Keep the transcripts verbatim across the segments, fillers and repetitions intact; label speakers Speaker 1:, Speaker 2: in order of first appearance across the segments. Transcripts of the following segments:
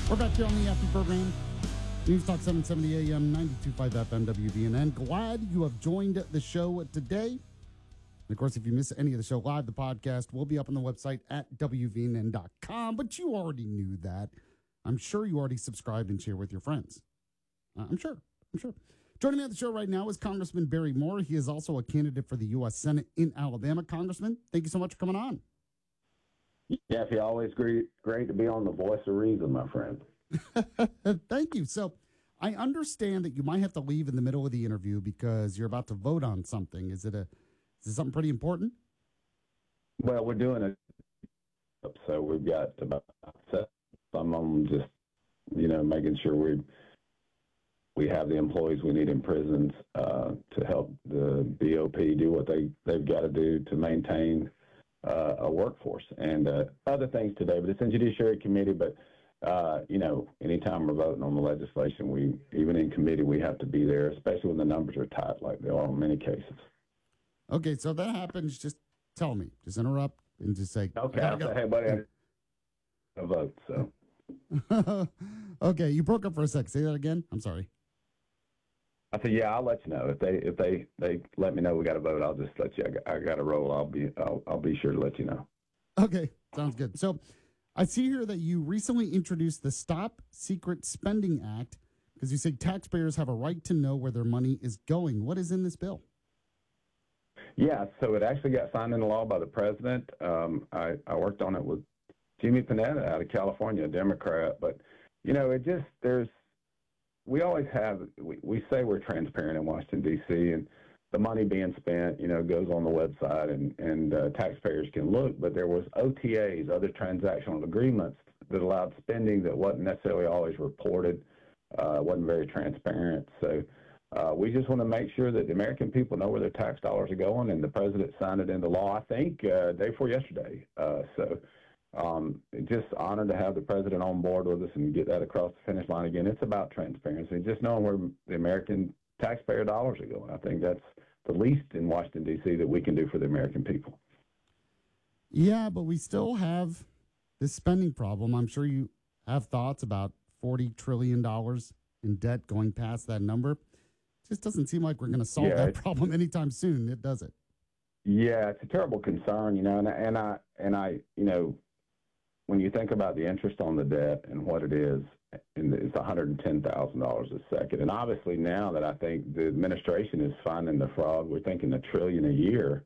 Speaker 1: We're back here on the After Program. News Talk seven seventy A M, ninety-two point five F M W V N N. Glad you have joined the show today. And of course, if you miss any of the show live, the podcast will be up on the website at W V N N dot com. But you already knew that. I'm sure you already subscribed and share with your friends. Uh, I'm sure. I'm sure. Joining me on the show right now is Congressman Barry Moore. He is also a candidate for the U S Senate in Alabama. Congressman, thank you so much for coming on.
Speaker 2: Jeffy, always great, great to be on the Voice of Reason, my friend.
Speaker 1: Thank you. So I understand that you might have to leave in the middle of the interview because you're about to vote on something. Is it a is it something pretty important?
Speaker 2: Well, we're doing it, so we've got about some of them just, you know, making sure we we have the employees we need in prisons uh, to help the B O P do what they they've got to do to maintain uh, a workforce and uh, other things today. But it's in Judiciary Committee. But uh, you know, anytime we're voting on the legislation, we even in committee we have to be there, especially when the numbers are tight, like they are in many cases.
Speaker 1: Okay, so that happens. Just tell me. Just interrupt and just say.
Speaker 2: Okay, I'll say, hey, buddy, I a vote. So.
Speaker 1: Okay, you broke up for a sec. Say that again. I'm sorry.
Speaker 2: I said, yeah, I'll let you know if they if they, they let me know we got to vote. I'll just let you. I got, I got to roll. I'll be I'll, I'll be sure to let you know.
Speaker 1: Okay, sounds good. So, I see here that you recently introduced the Stop Secret Spending Act because you say taxpayers have a right to know where their money is going. What is in this bill?
Speaker 2: Yeah, so it actually got signed into law by the president. Um, I, I worked on it with Jimmy Panetta out of California, a Democrat. But, you know, it just, there's, we always have, we, we say we're transparent in Washington, D C, and the money being spent, you know, goes on the website and, and uh, taxpayers can look. But there was O T As, other transactional agreements, that allowed spending that wasn't necessarily always reported, uh, wasn't very transparent. So, Uh, we just want to make sure that the American people know where their tax dollars are going, and the president signed it into law, I think, uh, day before yesterday. Uh, so um, just honored to have the president on board with us and get that across the finish line again. It's about transparency, just knowing where the American taxpayer dollars are going. I think that's the least in Washington, D C that we can do for the American people.
Speaker 1: Yeah, but we still have this spending problem. I'm sure you have thoughts about forty trillion dollars in debt going past that number. Just doesn't seem like we're going to solve
Speaker 2: yeah,
Speaker 1: that problem anytime soon, it does it?
Speaker 2: Yeah, it's a terrible concern, you know, and, and I, and I, you know, when you think about the interest on the debt and what it is, and it's one hundred ten thousand dollars a second. And obviously now that I think the administration is finding the fraud, we're thinking a trillion a year,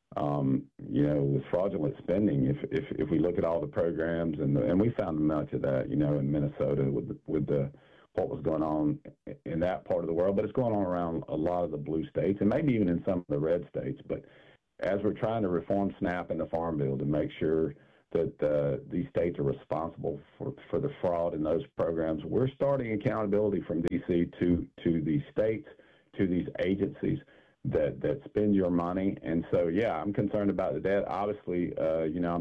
Speaker 2: um, you know, with fraudulent spending. If, if, if we look at all the programs and, the, and we found much of that, you know, in Minnesota with the, with the, what was going on in that part of the world, but it's going on around a lot of the blue states and maybe even in some of the red states. But as we're trying to reform SNAP and the Farm Bill to make sure that uh, these states are responsible for, for the fraud in those programs, we're starting accountability from D C to, to these states, to these agencies that, that spend your money. And so, yeah, I'm concerned about the debt. Obviously, uh, you know,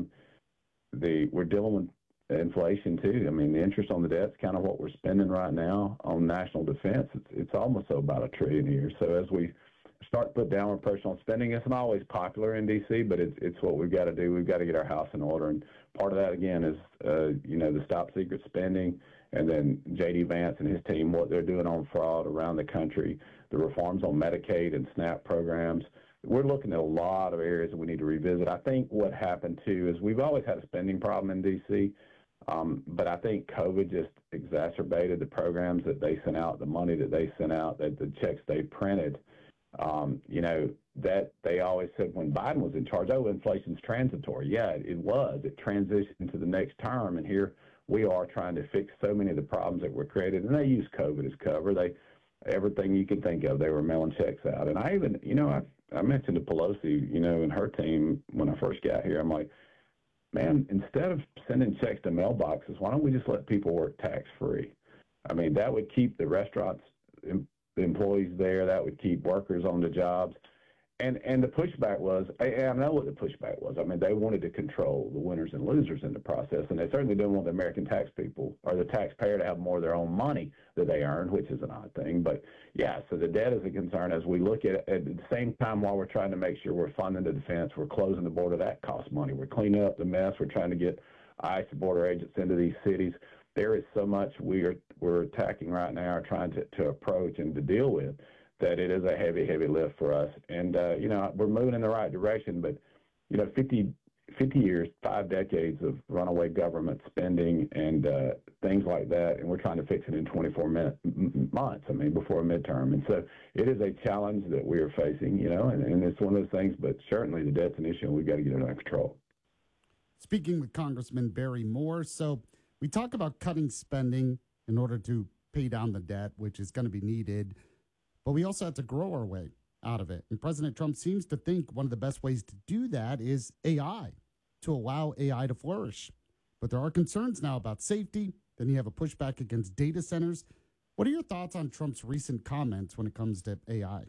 Speaker 2: the, we're dealing with inflation too. I mean, the interest on the debt is kind of what we're spending right now on national defense. It's, it's almost about a trillion a year. So as we start to put downward pressure on spending, it's not always popular in D C, but it's it's what we've got to do. We've got to get our house in order, and part of that again is uh, you know the Stop Secret Spending, and then J D Vance and his team, what they're doing on fraud around the country, the reforms on Medicaid and SNAP programs. We're looking at a lot of areas that we need to revisit. I think what happened too is we've always had a spending problem in D C. Um, but I think COVID just exacerbated the programs that they sent out, the money that they sent out, that the checks they printed. Um, you know, that they always said when Biden was in charge, oh, inflation's transitory. Yeah, it, it was. It transitioned to the next term, and here we are trying to fix so many of the problems that were created. And they used COVID as cover. They, everything you can think of, they were mailing checks out. And I even, you know, I, I mentioned to Pelosi, you know, and her team when I first got here, I'm like, man, instead of sending checks to mailboxes, why don't we just let people work tax-free? I mean, that would keep the restaurants, the employees there. That would keep workers on the jobs. And and the pushback was, I, I know what the pushback was. I mean, they wanted to control the winners and losers in the process, and they certainly didn't want the American tax people or the taxpayer to have more of their own money that they earn, which is an odd thing. But, yeah, so the debt is a concern as we look at it. At the same time, while we're trying to make sure we're funding the defense, we're closing the border. That costs money. We're cleaning up the mess. We're trying to get ICE border agents into these cities. there is so much we are we're attacking right now, trying to, to approach and to deal with, that it is a heavy, heavy lift for us. And, uh, you know, we're moving in the right direction, but, you know, fifty, fifty years, five decades of runaway government spending and uh, things like that, and we're trying to fix it in twenty-four minute, months, I mean, before a midterm. And so it is a challenge that we are facing, you know, and, and it's one of those things, but certainly the debt's an issue, and we've got to get it under control.
Speaker 1: Speaking with Congressman Barry Moore, so we talk about cutting spending in order to pay down the debt, which is going to be needed, but we also have to grow our way out of it. And President Trump seems to think one of the best ways to do that is A I, to allow A I to flourish. But there are concerns now about safety. Then you have a pushback against data centers. What are your thoughts on Trump's recent comments when it comes to A I?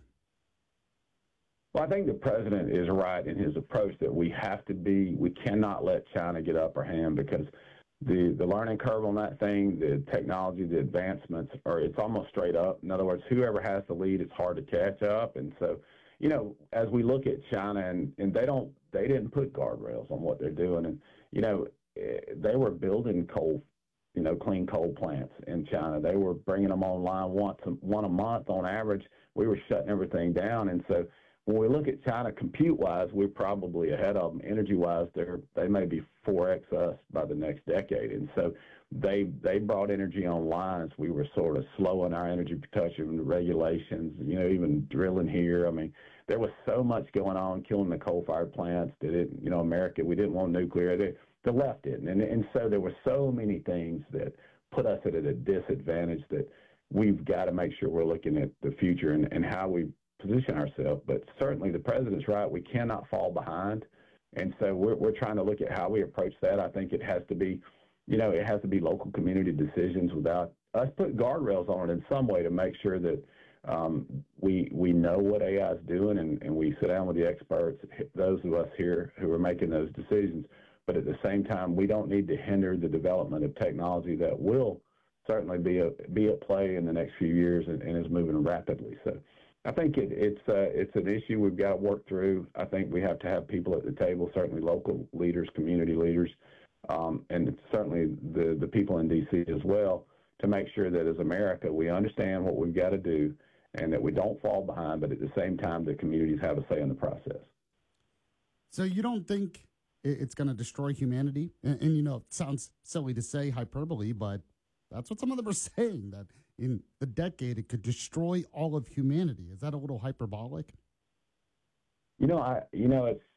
Speaker 2: Well, I think the president is right in his approach that we have to be, we cannot let China get upper hand, because the, the learning curve on that thing, the technology, the advancements, are it's almost straight up. In other words, whoever has the lead, it's hard to catch up. And so, you know, as we look at China, and, and they don't, they didn't put guardrails on what they're doing. And, you know, they were building coal, you know, clean coal plants in China. They were bringing them online once, a, one a month on average. We were shutting everything down. And so when we look at China compute-wise, we're probably ahead of them. Energy-wise, they're, they may be four X us by the next decade. And so they they brought energy online as we were sort of slowing our energy production regulations, you know, even drilling here. I mean, there was so much going on, killing the coal-fired plants. That it, you know, America, we didn't want nuclear. They, the left didn't. And, and so there were so many things that put us at a disadvantage that we've got to make sure we're looking at the future and, and how we position ourselves. But certainly the president's right. We cannot fall behind. And so we're, we're trying to look at how we approach that. I think it has to be, you know, it has to be local community decisions without us put guardrails on it in some way to make sure that um, we we know what A I is doing, and, and we sit down with the experts, those of us here who are making those decisions. But at the same time, we don't need to hinder the development of technology that will certainly be a, be at play in the next few years and, and is moving rapidly. So I think it, it's uh, it's an issue we've got to work through. I think we have to have people at the table, certainly local leaders, community leaders, um, and certainly the, the people in D C as well, to make sure that as America we understand what we've got to do and that we don't fall behind, but at the same time the communities have a say in the process.
Speaker 1: So you don't think it's going to destroy humanity? And, and, you know, it sounds silly to say, hyperbole, but that's what some of them are saying, that in the decade it could destroy all of humanity. Is that a little hyperbolic?
Speaker 2: You know, I you know it's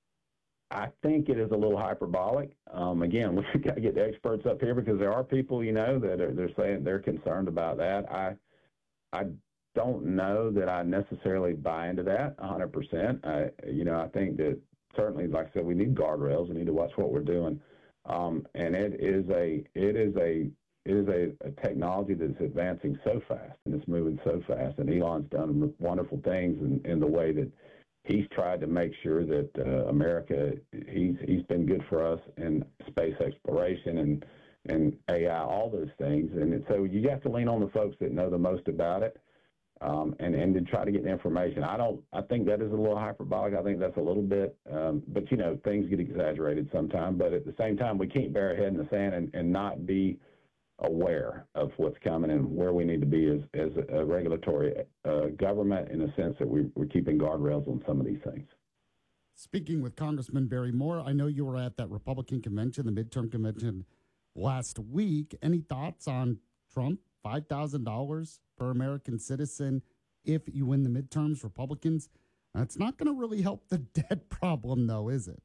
Speaker 2: I think it is a little hyperbolic. Um, again, we've got to get the experts up here, because there are people, you know, that are they're saying they're concerned about that. I I don't know that I necessarily buy into that one hundred percent. I you know I think that certainly, like I said, we need guardrails. We need to watch what we're doing, um, and it is a it is a It is a, a technology that's advancing so fast, and it's moving so fast. And Elon's done wonderful things in, in the way that he's tried to make sure that uh, America, he's he's been good for us in space exploration and, and A I, all those things. And it, so you have to lean on the folks that know the most about it, um, and, and to try to get the information. I don't, I think that is a little hyperbolic. I think that's a little bit, um, but, you know, things get exaggerated sometimes. But at the same time, we can't bury our head in the sand and, and not be aware of what's coming and where we need to be as, as a regulatory uh, government, in a sense that we, we're keeping guardrails on some of these things.
Speaker 1: Speaking with Congressman Barry Moore, I know you were at that Republican convention, the midterm convention last week. Any thoughts on Trump, five thousand dollars per American citizen if you win the midterms, Republicans? That's not going to really help the debt problem, though, is it?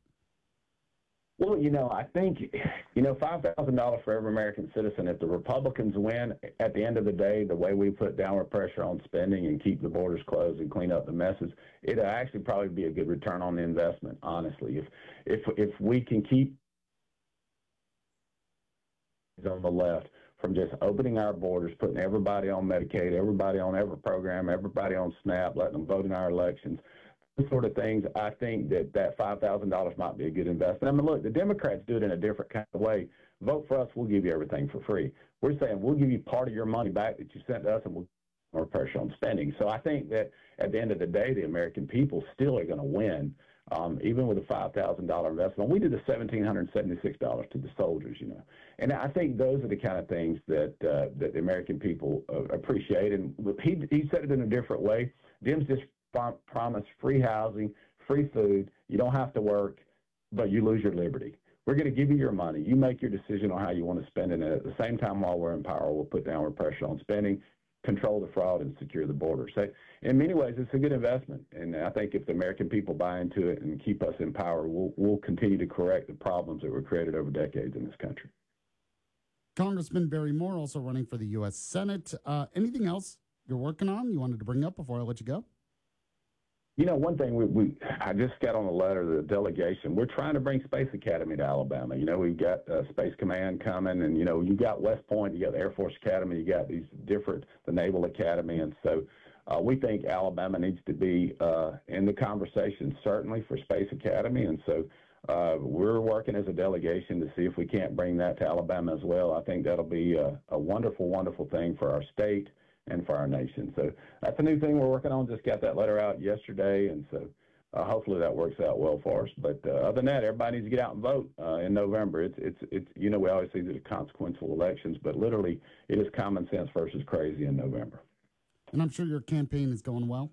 Speaker 2: Well, you know, I think, you know, five thousand dollars for every American citizen, if the Republicans win, at the end of the day, the way we put downward pressure on spending and keep the borders closed and clean up the messes, it'll actually probably be a good return on the investment, honestly. If if if we can keep on the left from just opening our borders, putting everybody on Medicaid, everybody on every program, everybody on SNAP, letting them vote in our elections, sort of things, I think that that five thousand dollars might be a good investment. I mean, look, the Democrats do it in a different kind of way. Vote for us, we'll give you everything for free. We're saying we'll give you part of your money back that you sent to us, and we'll put more pressure on spending. So I think that at the end of the day, the American people still are going to win um, even with a five thousand dollars investment. We did the one thousand seven hundred seventy-six dollars to the soldiers, you know. And I think those are the kind of things that uh, that the American people uh, appreciate. And he, he said it in a different way. Dems just promise free housing, free food. You don't have to work, but you lose your liberty. We're going to give you your money. You make your decision on how you want to spend it. And at the same time, while we're in power, we'll put downward pressure on spending, control the fraud, and secure the border. So in many ways, it's a good investment. And I think if the American people buy into it and keep us in power, we'll, we'll continue to correct the problems that were created over decades in this country.
Speaker 1: Congressman Barry Moore also running for the U S Senate. Uh, anything else you're working on you wanted to bring up before I let you go?
Speaker 2: You know, one thing we, we I just got on a letter to the delegation. We're trying to bring Space Academy to Alabama. You know, we've got uh, Space Command coming, and, you know, you got West Point, you got the Air Force Academy, you got these different, the Naval Academy. And so uh, we think Alabama needs to be uh, in the conversation, certainly, for Space Academy. And so uh, we're working as a delegation to see if we can't bring that to Alabama as well. I think that'll be a, a wonderful, wonderful thing for our state and for our nation. So that's a new thing we're working on. Just got that letter out yesterday, and so uh, hopefully that works out well for us. But uh, other than that, everybody needs to get out and vote uh, in November. It's, it's, it's, you know, we always say these are consequential elections, but literally it is common sense versus crazy in November.
Speaker 1: And I'm sure your campaign is going well.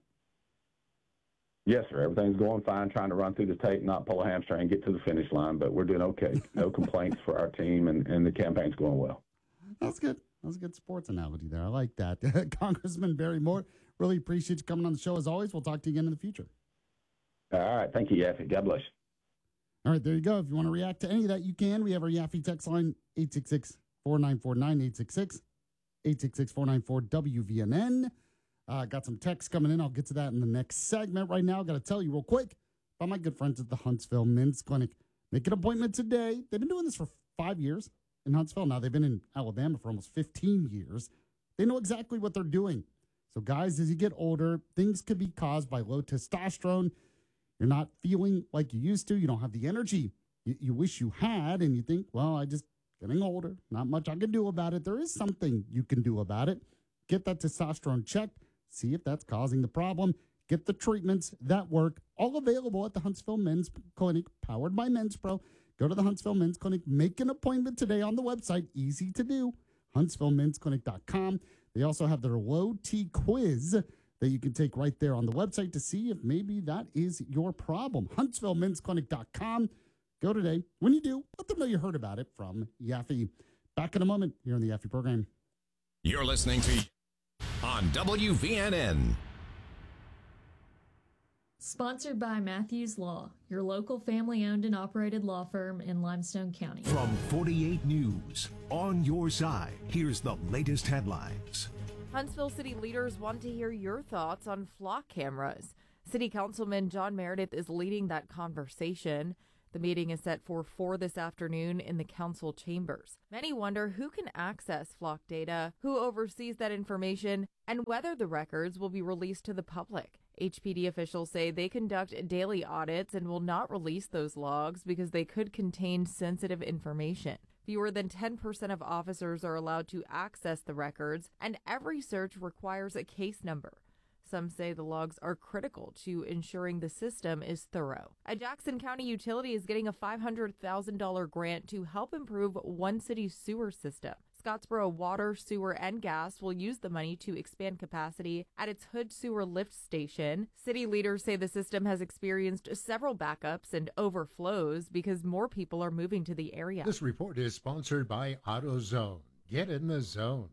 Speaker 2: Yes, sir. Everything's going fine, trying to run through the tape, not pull a hamstring, and get to the finish line, but we're doing okay. No complaints for our team, and, and the campaign's going well.
Speaker 1: That's good. That was a good sports analogy there. I like that. Congressman Barry Moore, really appreciate you coming on the show as always. We'll talk to you again in the future.
Speaker 2: All right. Thank you, Yaffe. God bless you.
Speaker 1: All right, there you go. If you want to react to any of that, you can. We have our Yaffe text line, eight six six, four nine four, nine eight six six, eight six six, four nine four, W V N N. Uh, got some texts coming in. I'll get to that in the next segment. Right now, I've got to tell you real quick about my good friends at the Huntsville Men's Clinic. Make an appointment today. They've been doing this for five years. In Huntsville. Now, they've been in Alabama for almost fifteen years. They know exactly what they're doing. So, guys, as you get older, things could be caused by low testosterone. You're not feeling like you used to. You don't have the energy you, you wish you had. And you think, well, I just getting older. Not much I can do about it. There is something you can do about it. Get that testosterone checked. See if that's causing the problem. Get the treatments that work. All available at the Huntsville Men's Clinic, powered by Men's Pro. Go to the Huntsville Men's Clinic. Make an appointment today on the website. Easy to do. huntsville men's clinic dot com. They also have their low T quiz that you can take right there on the website to see if maybe that is your problem. huntsville men's clinic dot com. Go today. When you do, let them know you heard about it from Yaffe. Back in a moment here on the Yaffe program.
Speaker 3: You're listening to on W V N N.
Speaker 4: Sponsored by Matthews Law, your local family-owned and operated law firm in Limestone County.
Speaker 5: From forty-eight News, on your side, here's the latest headlines.
Speaker 6: Huntsville city leaders want to hear your thoughts on flock cameras. City Councilman John Meredith is leading that conversation. The meeting is set for four this afternoon in the council chambers. Many wonder who can access flock data, who oversees that information, and whether the records will be released to the public. H P D officials say they conduct daily audits and will not release those logs because they could contain sensitive information. Fewer than ten percent of officers are allowed to access the records, and every search requires a case number. Some say the logs are critical to ensuring the system is thorough. A Jackson County utility is getting a five hundred thousand dollars grant to help improve one city's sewer system. Scottsboro Water, Sewer, and Gas will use the money to expand capacity at its Hood Sewer Lift Station. City leaders say the system has experienced several backups and overflows because more people are moving to the area.
Speaker 7: This report is sponsored by AutoZone. Get in the zone.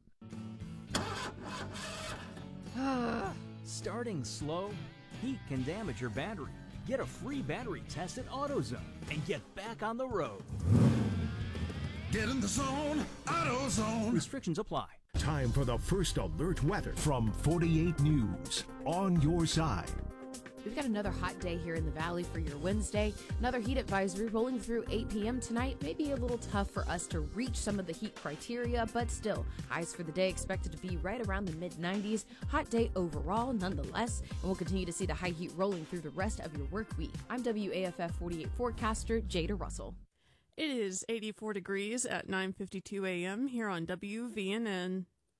Speaker 8: Starting slow? Heat can damage your battery. Get a free battery test at AutoZone and get back on the road.
Speaker 5: Get in the zone, AutoZone.
Speaker 8: Restrictions apply.
Speaker 5: Time for the first alert weather from forty-eight News, on your side.
Speaker 9: We've got another hot day here in the valley for your Wednesday. Another heat advisory rolling through eight p.m. tonight. Maybe a little tough for us to reach some of the heat criteria, but still, highs for the day expected to be right around the mid nineties. Hot day overall, nonetheless, and we'll continue to see the high heat rolling through the rest of your work week. I'm W A F F forty-eight forecaster Jada Russell.
Speaker 10: It is eighty-four degrees at nine fifty-two a.m. here on W V N N.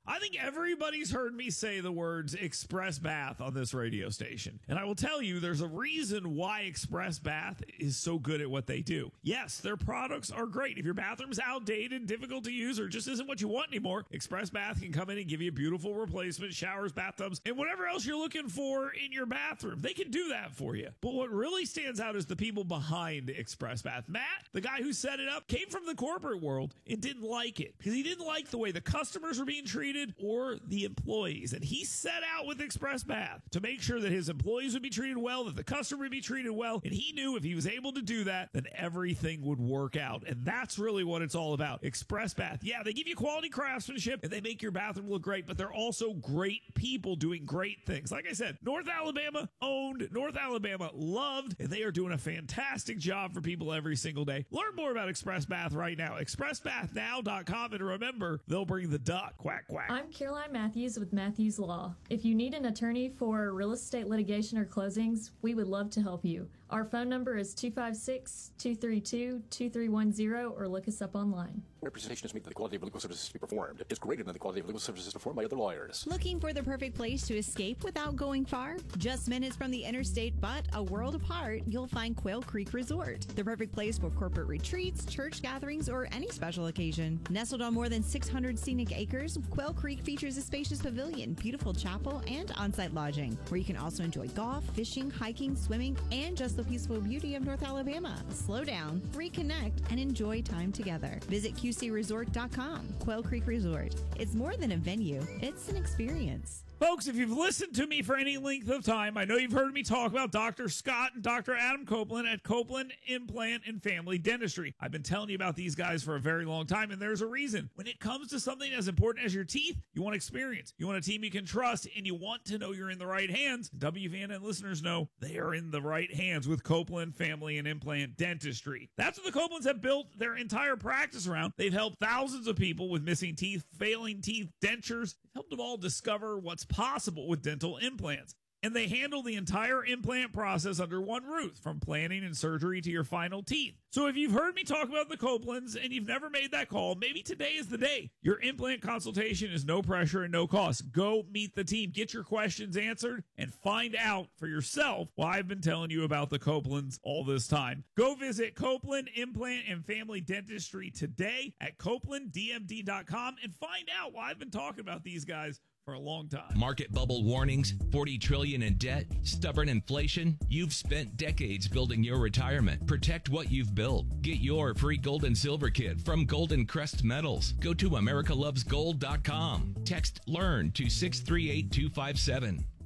Speaker 10: I think everybody's heard me say the words Express Bath on this radio station. And I will tell you, there's a reason why Express Bath is so good at what they do. Yes, their products are great. If your bathroom's outdated, difficult to use, or just isn't what you want anymore, Express Bath can come in and give you a beautiful replacement, showers, bathtubs, and whatever else you're looking for in your bathroom. They can do that for you. But what really stands out is the people behind Express Bath. Matt, the guy who set it up, came from the corporate world and didn't like it because he didn't like the way the customers were being treated or the employees. And he set out with Express Bath to make sure that his employees would be treated well, that the customer would be treated well. And he knew if he was able to do that, then everything would work out. And that's really what it's all about. Express Bath. Yeah, they give you quality craftsmanship and they make your bathroom look great, but they're also great people doing great things. Like I said, North Alabama owned, North Alabama loved, and they are doing a fantastic job for people every single day. Learn more about Express Bath right now. express bath now dot com. And remember, they'll bring the duck. Quack, quack.
Speaker 4: I'm Caroline Matthews with Matthews Law. If you need an attorney for real estate litigation or closings, we would love to help you. Our phone number is two five six, two three two, two three one zero or look us up online.
Speaker 11: Representation is made that the quality of legal services to be performed is greater than the quality of legal services performed by other lawyers.
Speaker 12: Looking for the perfect place to escape without going far? Just minutes from the interstate, but a world apart, you'll find Quail Creek Resort. The perfect place for corporate retreats, church gatherings, or any special occasion. Nestled on more than six hundred scenic acres, Quail Creek features a spacious pavilion, beautiful chapel, and on-site lodging, where you can also enjoy golf, fishing, hiking, swimming, and just the peaceful beauty of North Alabama. Slow down, reconnect, and enjoy time together. Visit Q C resort dot com. Quail Creek Resort. It's more than a venue, it's an experience.
Speaker 10: Folks, if you've listened to me for any length of time, I know you've heard me talk about Doctor Scott and Doctor Adam Copeland at Copeland Implant and Family Dentistry. I've been telling you about these guys for a very long time, and there's a reason. When it comes to something as important as your teeth, you want experience. You want a team you can trust, and you want to know you're in the right hands. W V N N listeners know they are in the right hands with Copeland Family and Implant Dentistry. That's what the Copelands have built their entire practice around. They've helped thousands of people with missing teeth, failing teeth, dentures. They've helped them all discover what's possible with dental implants. And they handle the entire implant process under one roof, from planning and surgery to your final teeth. So if you've heard me talk about the Copelands and you've never made that call, maybe today is the day. Your implant consultation is no pressure and no cost. Go meet the team, get your questions answered, and find out for yourself why I've been telling you about the Copelands all this time. Go visit Copeland Implant and Family Dentistry today at copeland d m d dot com and find out why I've been talking about these guys for a long time.
Speaker 13: Market bubble warnings, forty trillion in debt, stubborn inflation. You've spent decades building your retirement. Protect what you've built. Get your free gold and silver kit from Golden Crest Metals. Go to america loves gold dot com. Text LEARN to six three eight two five seven.